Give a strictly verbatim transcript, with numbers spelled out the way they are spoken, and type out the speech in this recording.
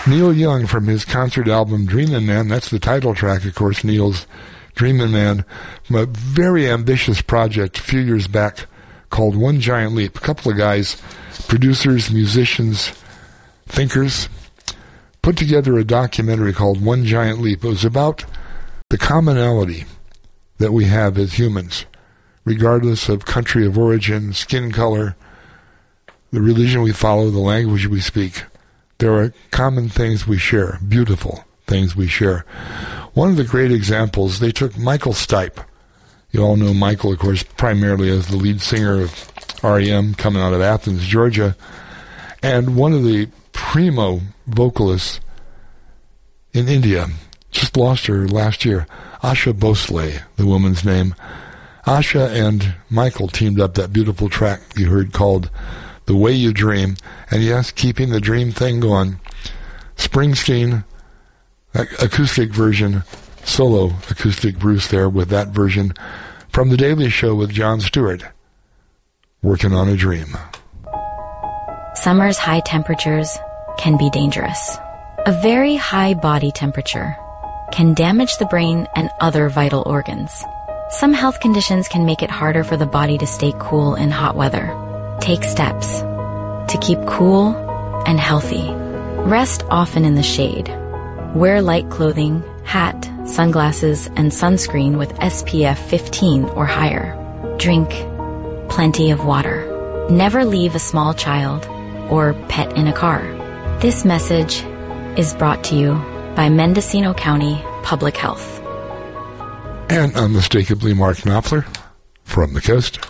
Neil Young from his concert album Dreamin' Man, that's the title track, of course, Neil's Dreamin' Man, from a very ambitious project a few years back called One Giant Leap. A couple of guys, producers, musicians, thinkers, put together a documentary called One Giant Leap. It was about the commonality that we have as humans, regardless of country of origin, skin color, the religion we follow, the language we speak. There are common things we share, beautiful things we share. One of the great examples, they took Michael Stipe. You all know Michael, of course, primarily as the lead singer of R E M coming out of Athens, Georgia, and one of the primo vocalists in India. Just lost her last year. Asha Bhosle, the woman's name. Asha and Michael teamed up that beautiful track you heard called The Way You Dream. And yes, keeping the dream thing going. Springsteen, acoustic version, solo acoustic Bruce there with that version from The Daily Show with Jon Stewart. Working on a Dream. Summer's high temperatures can be dangerous. A very high body temperature can damage the brain and other vital organs. Some health conditions can make it harder for the body to stay cool in hot weather. Take steps to keep cool and healthy. Rest often in the shade. Wear light clothing, hat, sunglasses, and sunscreen with S P F fifteen or higher. Drink plenty of water. Never leave a small child or pet in a car. This message is brought to you by Mendocino County Public Health. And unmistakably Mark Knopfler from the coast.